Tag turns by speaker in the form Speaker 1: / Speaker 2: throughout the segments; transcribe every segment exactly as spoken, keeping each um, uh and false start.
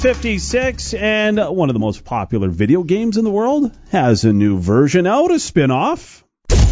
Speaker 1: fifty-six, and one of the most popular video games in the world has a new version out, a spin-off.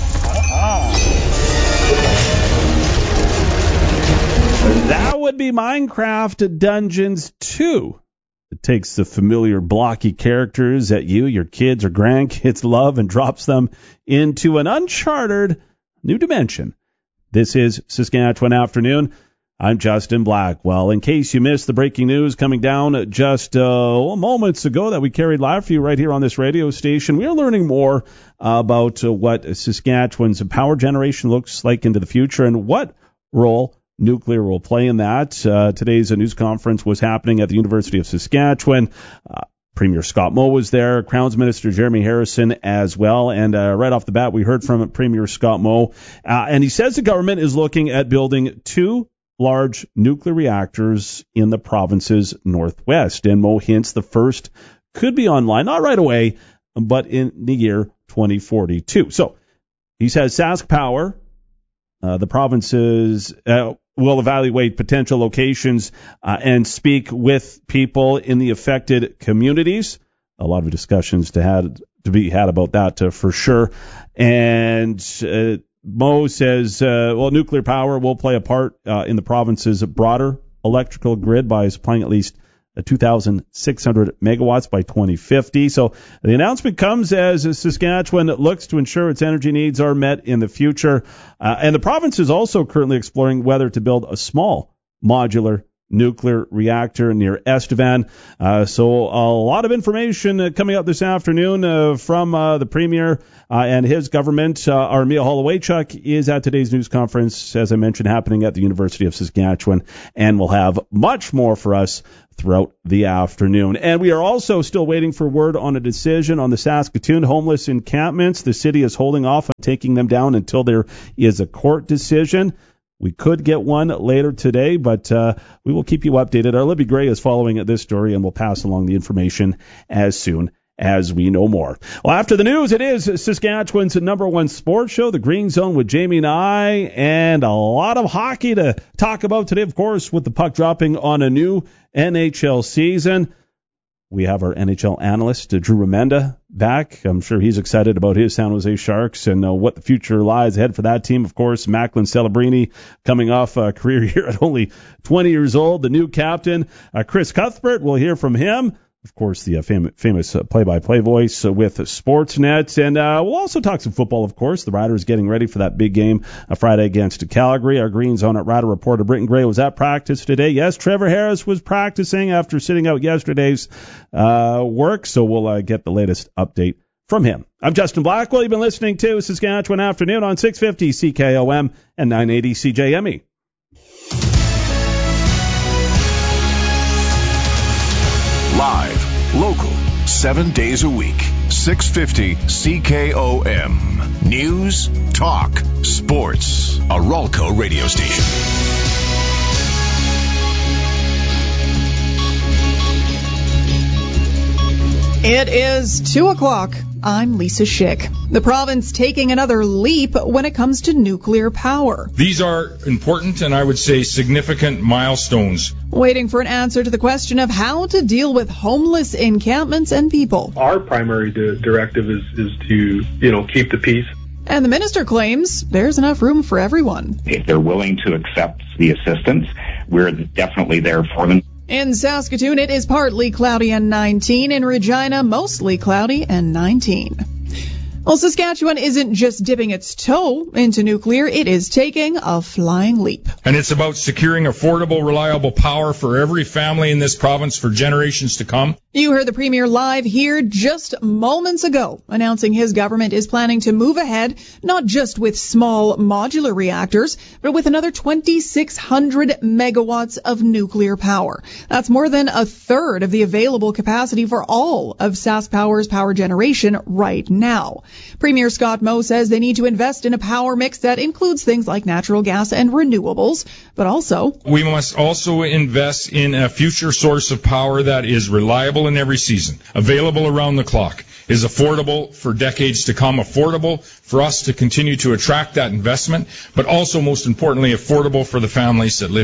Speaker 1: That would be Minecraft Dungeons two. It takes the familiar blocky characters that you, your kids, or grandkids love and drops them into an uncharted new dimension. This is Saskatchewan Afternoon. I'm Justin Blackwell. In case you missed the breaking news coming down just uh, moments ago that we carried live for you right here on this radio station, we are learning more uh, about uh, what Saskatchewan's power generation looks like into the future and what role nuclear will play in that. Uh, today's uh, news conference was happening at the University of Saskatchewan. Uh, Premier Scott Moe was there, Crowns Minister Jeremy Harrison as well, and uh, right off the bat we heard from Premier Scott Moe, uh, and he says the government is looking at building two large nuclear reactors in the province's northwest. And Moe hints the first could be online, not right away, but in the year twenty forty-two. So he says Sask Power, uh, the provinces uh, will evaluate potential locations uh, and speak with people in the affected communities. A lot of discussions to had to be had about that uh, for sure. And uh, Moe says, uh, well, nuclear power will play a part uh, in the province's broader electrical grid by supplying at least uh, two thousand six hundred megawatts by twenty fifty. So the announcement comes as Saskatchewan looks to ensure its energy needs are met in the future. Uh, and the province is also currently exploring whether to build a small modular nuclear reactor near Estevan. Uh, so a lot of information uh, coming up this afternoon uh, from uh, the Premier uh, and his government. Uh, our Emil Holowaychuk is at today's news conference, as I mentioned, happening at the University of Saskatchewan, and will have much more for us throughout the afternoon. And we are also still waiting for word on a decision on the Saskatoon homeless encampments. The city is holding off on taking them down until there is a court decision. We could get one later today, but uh, we will keep you updated. Our Libby Gray is following this story, and we'll pass along the information as soon as we know more. Well, after the news, it is Saskatchewan's number one sports show, The Green Zone with Jamie and I, and a lot of hockey to talk about today, of course, with the puck dropping on a new N H L season. We have our N H L analyst, Drew Remenda, back. I'm sure he's excited about his San Jose Sharks and uh, what the future lies ahead for that team. Of course, Macklin Celebrini coming off a career year at only twenty years old, the new captain. Uh, Chris Cuthbert, we'll hear from him. Of course, the uh, fam- famous uh, play-by-play voice uh, with Sportsnet. And uh, we'll also talk some football, of course. The Riders getting ready for that big game uh, Friday against Calgary. Our Green Zone at Rider reporter Britton Gray was at practice today. Yes, Trevor Harris was practicing after sitting out yesterday's uh, work, so we'll uh, get the latest update from him. I'm Justin Blackwell. You've been listening to Saskatchewan Afternoon on six fifty C K O M and nine eighty C J M E.
Speaker 2: Live, local, seven days a week, six fifty C K O M. News, talk, sports. A Ralco radio station.
Speaker 3: It is two o'clock. I'm Lisa Schick. The province taking another leap when it comes to nuclear power.
Speaker 4: These are important and I would say significant milestones.
Speaker 3: Waiting for an answer to the question of how to deal with homeless encampments and people.
Speaker 5: Our primary di- directive is, is to, you know, keep the peace.
Speaker 3: And the minister claims there's enough room for everyone.
Speaker 6: If they're willing to accept the assistance, we're definitely there for them.
Speaker 3: In Saskatoon, it is partly cloudy and nineteen. In Regina, mostly cloudy and nineteen. Well, Saskatchewan isn't just dipping its toe into nuclear, it is taking a flying leap.
Speaker 4: And it's about securing affordable, reliable power for every family in this province for generations to come.
Speaker 3: You heard the Premier live here just moments ago, announcing his government is planning to move ahead, not just with small modular reactors, but with another twenty-six hundred megawatts of nuclear power. That's more than a third of the available capacity for all of Sask Power's power generation right now. Premier Scott Moe says they need to invest in a power mix that includes things like natural gas and renewables, but also
Speaker 4: we must also invest in a future source of power that is reliable in every season, available around the clock, is affordable for decades to come, affordable for us to continue to attract that investment, but also, most importantly, affordable for the families that live here.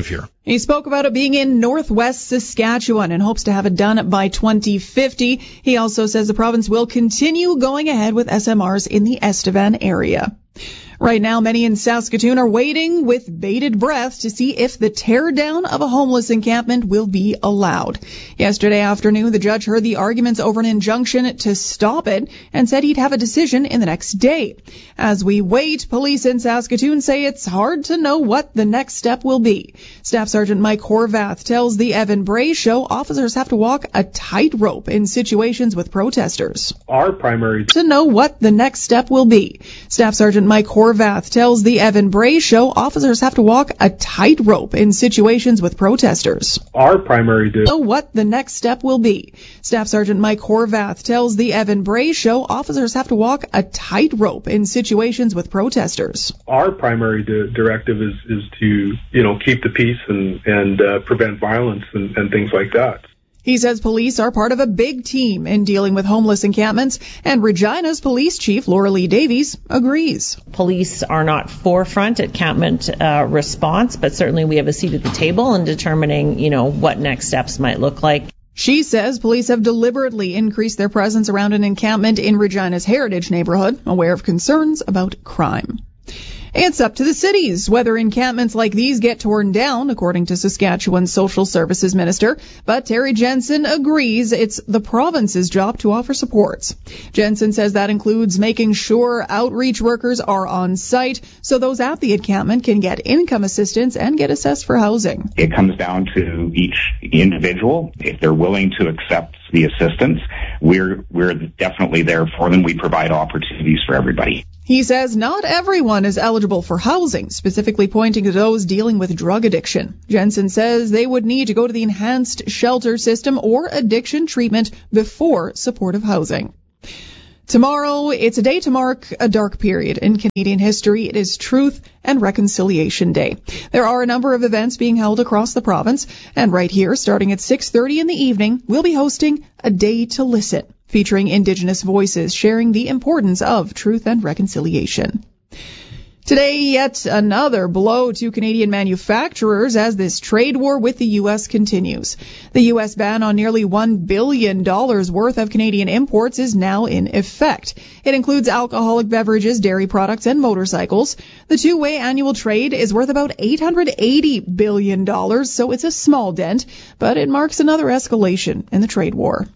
Speaker 3: He spoke about it being in northwest Saskatchewan and hopes to have it done by twenty fifty. He also says the province will continue going ahead with S M Rs in the Estevan area. Right now, many in Saskatoon are waiting with bated breath to see if the teardown of a homeless encampment will be allowed. Yesterday afternoon, the judge heard the arguments over an injunction to stop it and said he'd have a decision in the next day. As we wait, police in Saskatoon say it's hard to know what the next step will be. Staff Sergeant Mike Horvath tells the Evan Bray Show officers have to walk a tightrope in situations with protesters.
Speaker 5: Our primary
Speaker 3: To know what the next step will be. Staff Sergeant Mike Horvath Horvath tells the Evan Bray Show officers have to walk a tightrope in situations with protesters.
Speaker 5: Our primary duty.
Speaker 3: Know what the next step will be. Staff Sergeant Mike Horvath tells the Evan Bray Show officers have to walk a tightrope in situations with protesters.
Speaker 5: Our primary di- directive is, is to, you know, keep the peace and, and uh, prevent violence and, and things like that.
Speaker 3: He says police are part of a big team in dealing with homeless encampments, and Regina's police chief, Laura Lee Davies, agrees.
Speaker 7: Police are not forefront encampment uh, response, but certainly we have a seat at the table in determining, you know, what next steps might look like.
Speaker 3: She says police have deliberately increased their presence around an encampment in Regina's Heritage neighborhood, aware of concerns about crime. It's up to the cities whether encampments like these get torn down, according to Saskatchewan's Social Services Minister. But Terry Jensen agrees it's the province's job to offer supports. Jensen says that includes making sure outreach workers are on site so those at the encampment can get income assistance and get assessed for housing.
Speaker 6: It comes down to each individual. If they're willing to accept the assistance, we're we're definitely there for them. We provide opportunities for everybody.
Speaker 3: He says not everyone is eligible for housing, specifically pointing to those dealing with drug addiction. Jensen says they would need to go to the enhanced shelter system or addiction treatment before supportive housing. Tomorrow, it's a day to mark a dark period in Canadian history. It is Truth and Reconciliation Day. There are a number of events being held across the province, and right here, starting at six thirty in the evening, we'll be hosting A Day to Listen, featuring Indigenous voices sharing the importance of truth and reconciliation. Today, yet another blow to Canadian manufacturers as this trade war with the U S continues. The U S ban on nearly one billion dollars worth of Canadian imports is now in effect. It includes alcoholic beverages, dairy products, and motorcycles. The two-way annual trade is worth about eight hundred eighty billion dollars, so it's a small dent, but it marks another escalation in the trade war.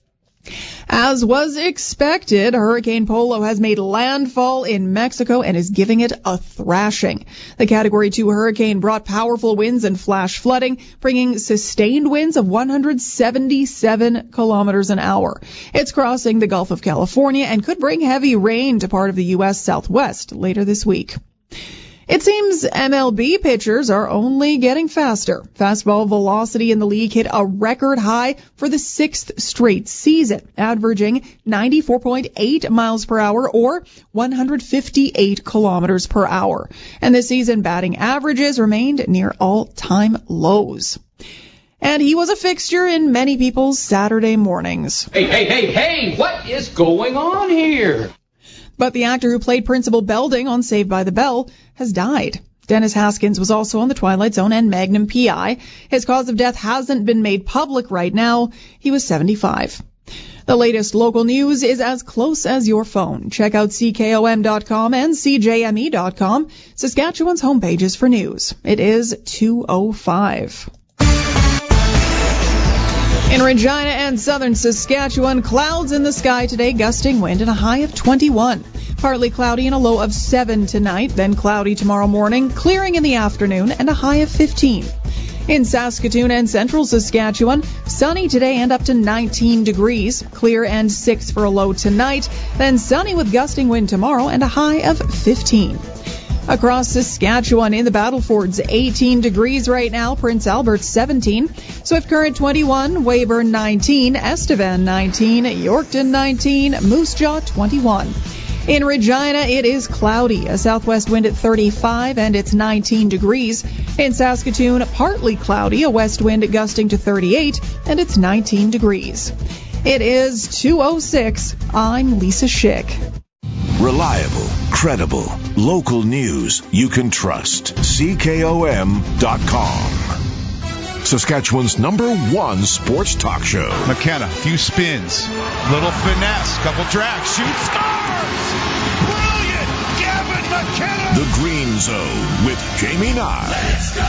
Speaker 3: As was expected, Hurricane Polo has made landfall in Mexico and is giving it a thrashing. The Category two hurricane brought powerful winds and flash flooding, bringing sustained winds of one hundred seventy-seven kilometers an hour. It's crossing the Gulf of California and could bring heavy rain to part of the U S Southwest later this week. It seems M L B pitchers are only getting faster. Fastball velocity in the league hit a record high for the sixth straight season, averaging ninety-four point eight miles per hour or one hundred fifty-eight kilometers per hour. And this season, batting averages remained near all-time lows. And he was a fixture in many people's Saturday mornings.
Speaker 8: Hey, hey, hey, hey, what is going on here?
Speaker 3: But the actor who played Principal Belding on Saved by the Bell has died. Dennis Haskins was also on The Twilight Zone and Magnum P I. His cause of death hasn't been made public right now. He was seventy-five. The latest local news is as close as your phone. Check out C K O M dot com and C J M E dot com, Saskatchewan's homepages for news. It is two oh five. In Regina and southern Saskatchewan, clouds in the sky today, gusting wind and a high of twenty-one. Partly cloudy and a low of seven tonight, then cloudy tomorrow morning, clearing in the afternoon and a high of fifteen. In Saskatoon and central Saskatchewan, sunny today and up to nineteen degrees, clear and six for a low tonight, then sunny with gusting wind tomorrow and a high of fifteen. Across Saskatchewan in the Battlefords, eighteen degrees right now, Prince Albert seventeen, Swift Current twenty-one, Weyburn nineteen, Estevan nineteen, Yorkton nineteen, Moose Jaw twenty-one. In Regina, it is cloudy, a southwest wind at thirty-five, and it's nineteen degrees. In Saskatoon, partly cloudy, a west wind gusting to thirty-eight, and it's nineteen degrees. It is two oh six. I'm Lisa Schick.
Speaker 2: Reliable, credible, local news you can trust. C K O M dot com. Saskatchewan's number one sports talk show.
Speaker 9: McKenna, few spins, little finesse, couple drags, shoots, scores! Brilliant! Gavin McKenna!
Speaker 2: The Green Zone with Jamie Nye.